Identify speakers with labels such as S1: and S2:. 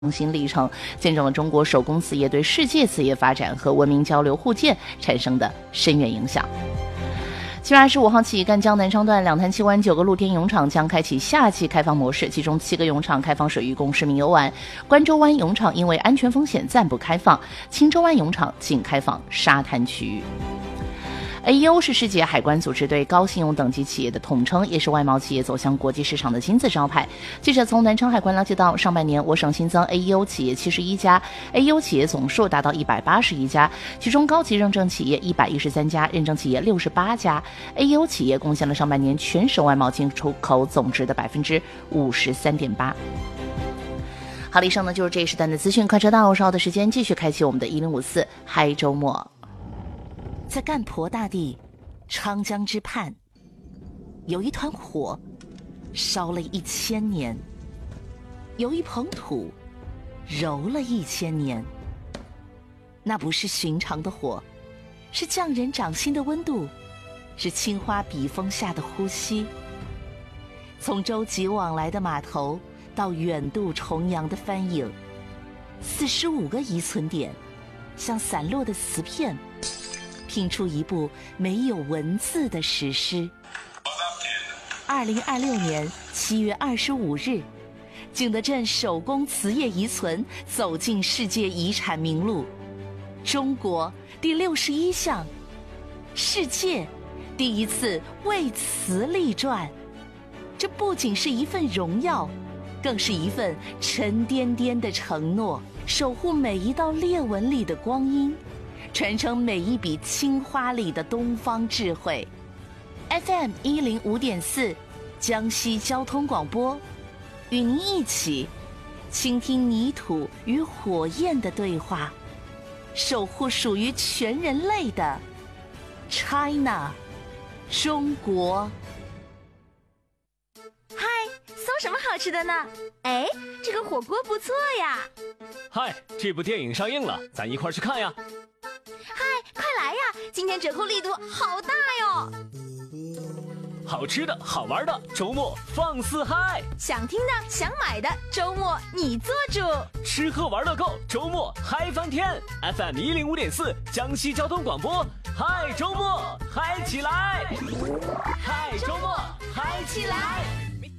S1: 新历程，见证了中国手工瓷业对世界瓷业发展和文明交流互鉴产生的深远影响。7月25号起，赣江南昌段两滩7湾9个露天泳场将开启夏季开放模式，其中7个泳场开放水域供市民游玩。关州湾泳场因为安全风险暂不开放，青州湾泳场仅开放沙滩区域。AEO 是世界海关组织对高信用等级企业的统称，也是外贸企业走向国际市场的金字招牌。记者从南昌海关了解到，上半年我省新增 AEO 企业71家 ，AEO 企业总数达到181家，其中高级认证企业113家，认证企业68家。AEO 企业贡献了上半年全省外贸进出口总值的53.8%。好了，以上呢就是这一时段的资讯，快车道，稍后的时间继续开启我们的1054嗨周末。在赣婆大地昌江之畔，有一团火烧了1000年，有一捧土揉了1000年。那不是寻常的火，是匠人掌心的温度，是青花笔锋下的呼吸。从舟楫往来的码头到远渡重洋的帆影，45个遗存点像散落的瓷片，拼出一部没有文字的史诗。2026年7月25日，景德镇手工瓷业遗存走进世界遗产名录，中国第61项，世界第一次为瓷立传。这不仅是一份荣耀，更是一份沉甸甸的承诺，守护每一道裂纹里的光阴，传承每一笔青花里的东方智慧。 FM 105.4江西交通广播，与您一起倾听泥土与火焰的对话，守护属于全人类的 China 中国。
S2: 嗨，搜什么好吃的呢？哎，这个火锅不错呀。
S3: 嗨，这部电影上映了，咱一块儿去看呀。
S2: 嗨，快来呀，今天折扣力度好大哟。
S3: 好吃的好玩的，周末放肆嗨。
S2: 想听的想买的，周末你做主。
S3: 吃喝玩乐购，周末嗨翻天。 FM 105.4江西交通广播，嗨周末嗨起来，嗨周末嗨起来。